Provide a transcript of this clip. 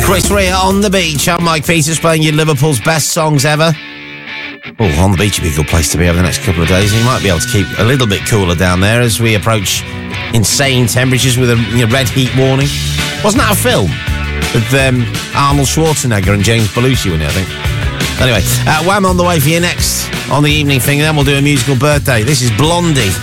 Chris Rea on the beach. I'm Mike Peters playing you Liverpool's best songs ever. Oh, on the beach would be a good place to be over the next couple of days. You might be able to keep a little bit cooler down there as we approach insane temperatures with a red heat warning. Wasn't that a film with Arnold Schwarzenegger and James Belushi in it, I think? Anyway, Wham on the way for you next on the evening thing, and then we'll do a musical birthday. This is Blondie.